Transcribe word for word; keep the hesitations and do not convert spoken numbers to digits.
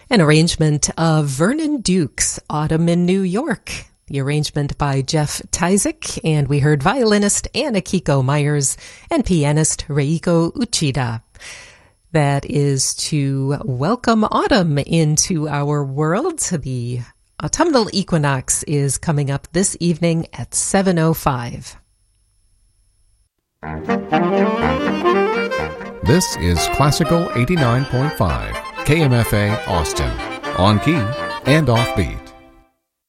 An arrangement of Vernon Duke's Autumn in New York. The arrangement by Jeff Tyzik, and we heard violinist Anna Kiko Myers and pianist Reiko Uchida. That is to welcome autumn into our world. The autumnal equinox is coming up this evening at seven oh five. This is Classical eighty-nine point five, K M F A Austin, on key and offbeat.